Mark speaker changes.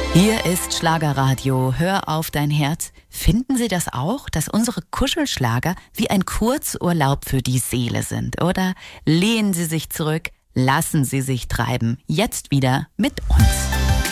Speaker 1: Hier ist Schlagerradio. Hör auf dein Herz. Finden Sie das auch, dass unsere Kuschelschlager wie ein Kurzurlaub für die Seele sind? Oder lehnen Sie sich zurück, lassen Sie sich treiben. Jetzt wieder mit uns.